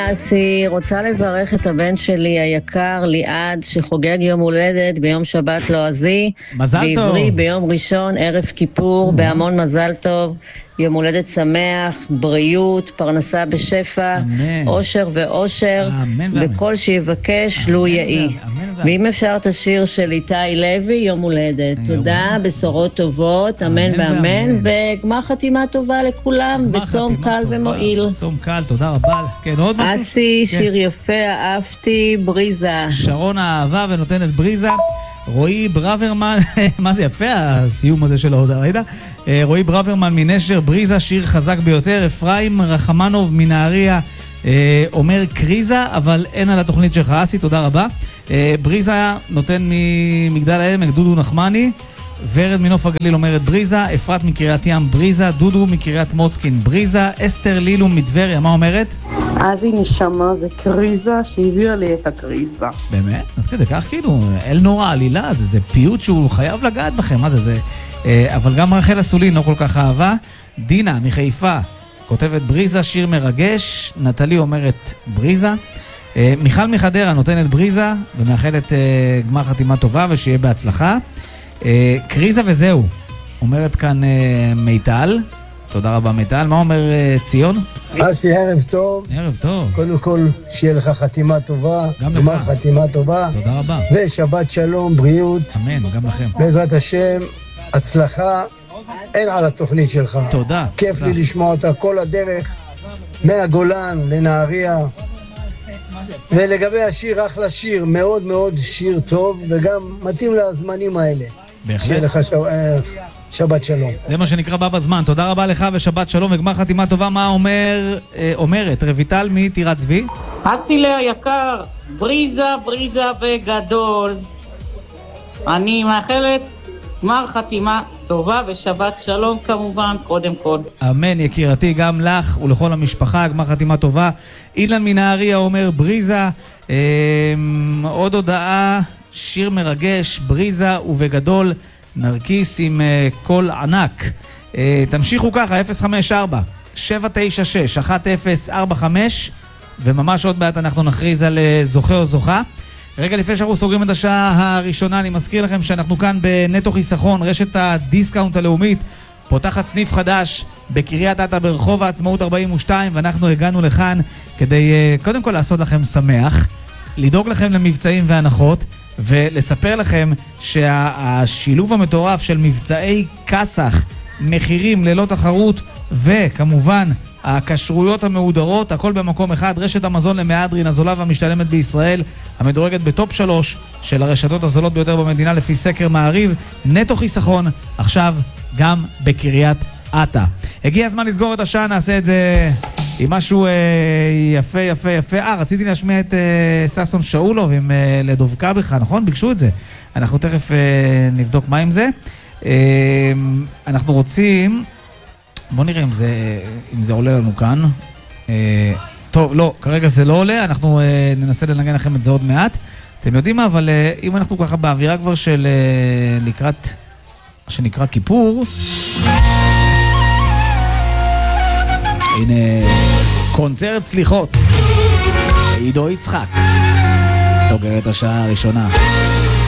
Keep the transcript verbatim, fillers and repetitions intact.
אסי, רוצה לברך את הבן שלי היקר ליעד שחוגג יום הולדת ביום שבת לועזי. מזל טוב. ועברי ביום ראשון ערב כיפור, בהמון מזל טוב. יום הולדת שמח, בריאות, פרנסה בשפע, אושר ואושר, וכל שיבקש לו יהי. ואם אפשר את השיר של איתי לוי, יום הולדת. תודה, בשורות טובות, אמן ואמן, וגמר חתימה טובה לכולם, בצום קל ומועיל. צום קל, תודה רבה. כן, עוד משהו? אסי, שיר יפה, אהבתי, בריזה. שרון האהבה ונותנת בריזה. רועי ברוורמן, מה זה יפה הסיום הזה של ההודעה, ראית? רועי ברוורמן מנשר, בריזה, שיר חזק ביותר. אפרים רחמנוב מנהריה אומר קריזה, אבל אין על התוכנית שלך. אסי, תודה רבה. בריזה נותן ממגדל העמק, דודו נחמני. ורד מנוף הגליל אומרת בריזה. אפרת מקריית ים בריזה. דודו מקריית מוצקין בריזה. אסתר לילו מדבריה, מה אומרת? אז היא נשמה, זה קריזה שהביאה לי את הקריזה. באמת? עד כדי כך כאילו, אל נורא עלילה, זה, זה פיוט שהוא חייב לגעת בכם, מה זה זה? אה, אבל גם רחל אסולין לא כל כך אהבה. דינה מחיפה כותבת בריזה, שיר מרגש. נטלי אומרת בריזה. אה, מיכל מחדרה נותנת בריזה, ומאחלת אה, גמר חתימה טובה ושיהיה בהצלחה. אה, קריזה וזהו, אומרת כאן אה, מיטל. תודה רבה מיטל. מה אומר uh, ציון? אסי, ערב טוב. ערב טוב. קודם כל, שיהיה לך חתימה טובה. גם לך. גמר חתימה טובה. תודה רבה. ושבת שלום, בריאות. אמן, גם לכם. בעזרת השם, הצלחה. אין על התוכנית שלך. תודה. כיף תודה. לי לשמוע אותה כל הדרך, מהגולן לנהריה. ולגבי השיר, אחלה שיר, מאוד מאוד שיר טוב, וגם מתאים לזמנים האלה. בהחלט. שיהיה לך ש... שבת שלום. זה מה שנקרא בא בזמן. תודה רבה לך ושבת שלום וגמר חתימה טובה. מה אומר, אה, אומרת רויטל מטירת צבי? אסילה היקר, בריזה, בריזה וגדול. אני מאחלת גמר חתימה טובה ושבת שלום כמובן, קודם כל. אמן יקירתי, גם לך ולכל המשפחה, גמר חתימה טובה. אילן מנהריה אומר בריזה. אה, עוד הודעה, שיר מרגש, בריזה ובגדול. נרקיס עם uh, קול ענק. uh, תמשיכו ככה, אפס חמש ארבע שבע תשע שש אחת אפס ארבע חמש, וממש עוד מעט אנחנו נכריז על uh, זוכה או זוכה. רגע לפני שאנחנו סוגרים את השעה הראשונה, אני מזכיר לכם שאנחנו כאן בנטו חיסכון, רשת הדיסקאונט הלאומית, פותחת סניף חדש בקריית אתא ברחוב העצמאות ארבעים ושתיים, ואנחנו הגענו לכאן כדי uh, קודם כל לעשות לכם שמח, לדאוג לכם למבצעים והנחות, ולספר לכם שהשילוב המטורף של מבצעי כסח, מחירים ללא תחרות, וכמובן הכשרויות המהודרות, הכל במקום אחד. רשת המזון למהדרין, הזולה והמשתלמת בישראל, המדורגת בטופ שלוש של הרשתות הזולות ביותר במדינה לפי סקר מעריב. נטו חיסכון, עכשיו גם בקריית אתא. הגיע הזמן לסגור את השעה, נעשה את זה עם משהו אה, יפה יפה יפה. אה, רציתי להשמיע את אה, ססון שאולוב עם אה, לדובקה בך, נכון? ביקשו את זה. אנחנו תכף אה, נבדוק מה עם זה. אה, אנחנו רוצים, בוא נראה אם זה, אם זה עולה לנו כאן. אה, טוב, לא, כרגע זה לא עולה, אנחנו אה, ננסה לנגן לכם את זה עוד מעט. אתם יודעים מה, אבל אה, אם אנחנו ככה באווירה כבר של אה, לקראת, שנקרא כיפור, הנה קונצרט סליחות, עידו יצחק סוגר את השעה הראשונה.